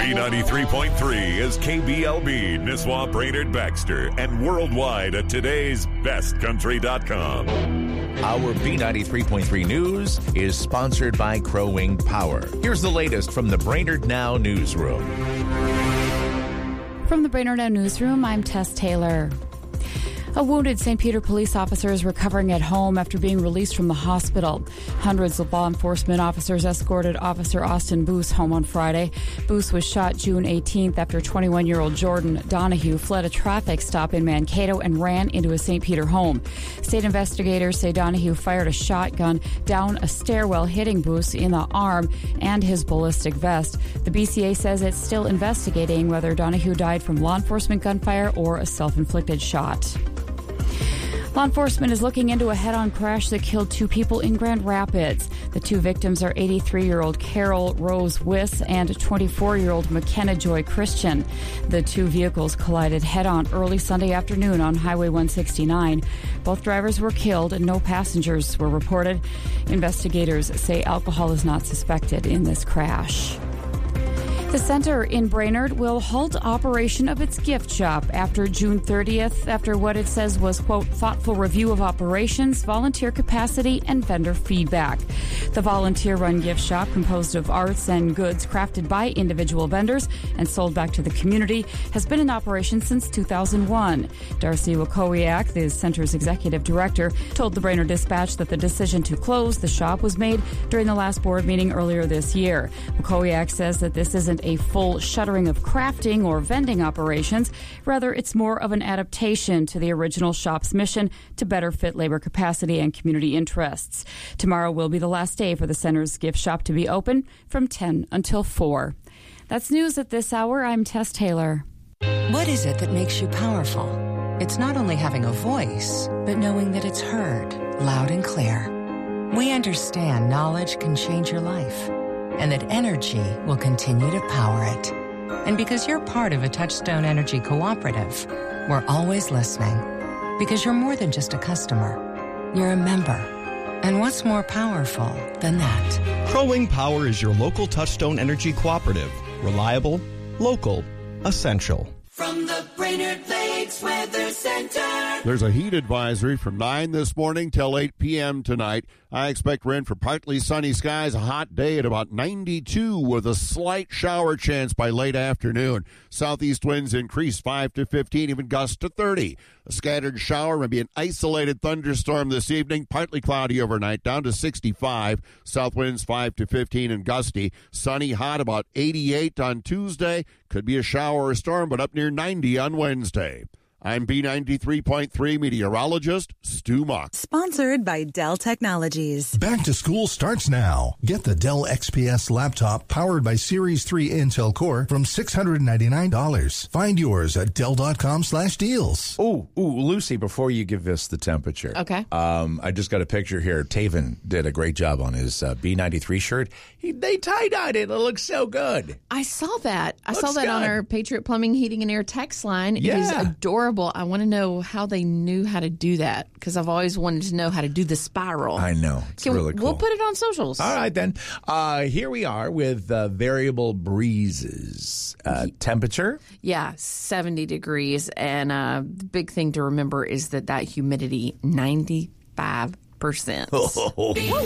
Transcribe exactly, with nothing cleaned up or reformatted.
B ninety-three point three is K B L B, Nisswa, Brainerd, Baxter, and worldwide at today's best country dot com. Our B ninety-three point three News is sponsored by Crow Wing Power. Here's the latest from the Brainerd Now newsroom. From the Brainerd Now newsroom, I'm Tess Taylor. A wounded Saint Peter police officer is recovering at home after being released from the hospital. Hundreds of law enforcement officers escorted Officer Austin Boose home on Friday. Boose was shot June eighteenth after twenty-one-year-old Jordan Donahue fled a traffic stop in Mankato and ran into a Saint Peter home. State investigators say Donahue fired a shotgun down a stairwell, hitting Boose in the arm and his ballistic vest. The B C A says it's still investigating whether Donahue died from law enforcement gunfire or a self-inflicted shot. Law enforcement is looking into a head-on crash that killed two people in Grand Rapids. The two victims are eighty-three-year-old Carol Rose Wiss and twenty-four-year-old McKenna Joy Christian. The two vehicles collided head-on early Sunday afternoon on Highway one sixty-nine. Both drivers were killed and no passengers were reported. Investigators say alcohol is not suspected in this crash. The center in Brainerd will halt operation of its gift shop after June thirtieth, after what it says was, quote, thoughtful review of operations, volunteer capacity, and vendor feedback. The volunteer-run gift shop, composed of arts and goods crafted by individual vendors and sold back to the community, has been in operation since two thousand one. Darcy Wakowiak, the center's executive director, told the Brainerd Dispatch that the decision to close the shop was made during the last board meeting earlier this year. Wakowiak says that this isn't a full shuttering of crafting or vending operations. Rather, it's more of an adaptation to the original shop's mission to better fit labor capacity and community interests. Tomorrow will be the last day for the center's gift shop to be open from ten until four. That's news at this hour. I'm Tess Taylor. What is it that makes you powerful? It's not only having a voice, but knowing that it's heard loud and clear. We understand knowledge can change your life, and that energy will continue to power it. And because you're part of a Touchstone Energy cooperative, we're always listening. Because you're more than just a customer. You're a member. And what's more powerful than that? Crow Wing Power is your local Touchstone Energy cooperative. Reliable, local, essential. From the Brainerd Lakes Weather Center. There's a heat advisory from nine this morning till eight p.m. tonight. I expect rain for partly sunny skies, a hot day at about ninety-two with a slight shower chance by late afternoon. Southeast winds increase five to fifteen, even gusts to thirty. A scattered shower, maybe an isolated thunderstorm this evening. Partly cloudy overnight, down to sixty-five. South winds five to fifteen and gusty. Sunny, hot, about eighty-eight on Tuesday. Could be a shower or storm, but up near ninety on Wednesday. I'm B ninety-three point three meteorologist Stu Mock. Sponsored by Dell Technologies. Back to school starts now. Get the Dell X P S laptop powered by Series three Intel Core from six hundred ninety-nine dollars. Find yours at Dell.com slash deals. Ooh, ooh, Lucy, before you give us the temperature. Okay. Um, I just got a picture here. Taven did a great job on his uh, B ninety-three shirt. He, they tie-dyed it. It looks so good. I saw that. I Looks saw that good. on our Patriot Plumbing, Heating, and Air text line. It is Yeah. adorable. I want to know how they knew how to do that, because I've always wanted to know how to do the spiral. I know. It's Can we- really cool. We'll put it on socials. All right, then. Uh, here we are with uh, variable breezes. Uh, temperature? Yeah, seventy degrees. And uh, the big thing to remember is that that humidity, ninety-five percent.